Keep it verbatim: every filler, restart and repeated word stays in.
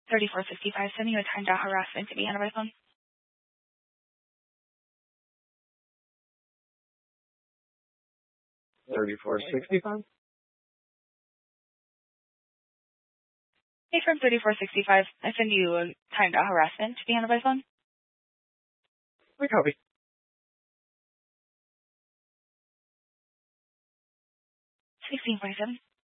thirty-four sixty-five, sending you a timed out harassment to be handled by phone. thirty-four sixty-five? Hey, from thirty-four sixty-five, I send you a timed out harassment to be handled by phone. We copy. sixteen forty-seven.